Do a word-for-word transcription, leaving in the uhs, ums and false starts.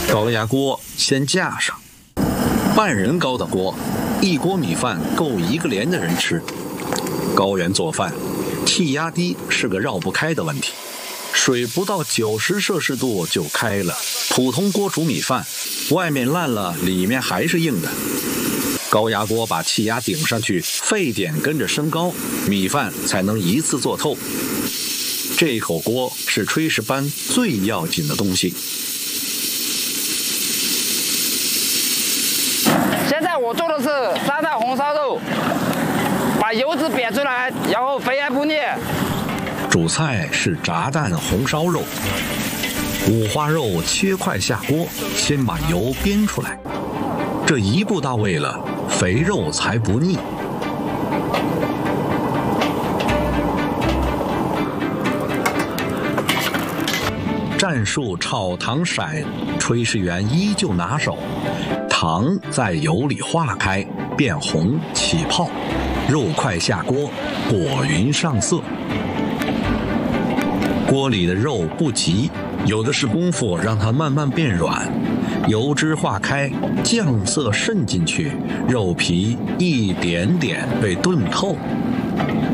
高压锅先架上，半人高的锅，一锅米饭够一个连的人吃。高原做饭，气压低是个绕不开的问题。水不到九十摄氏度就开了，普通锅煮米饭，外面烂了，里面还是硬的。高压锅把气压顶上去，沸点跟着升高，米饭才能一次做透。这一口锅是炊事班最要紧的东西。 现在我做的是沙蛋红烧肉，把油脂煸出来，然后肥而不腻。 主菜是炸蛋红烧肉，五花肉切块下锅，先把油煸出来，这一步到位了，肥肉才不腻。战术炒糖色，炊事员依旧拿手，糖在油里化开，变红起泡，肉块下锅，裹匀上色。锅里的肉不急，有的是功夫让它慢慢变软，油脂化开，酱色渗进去，肉皮一点点被炖透。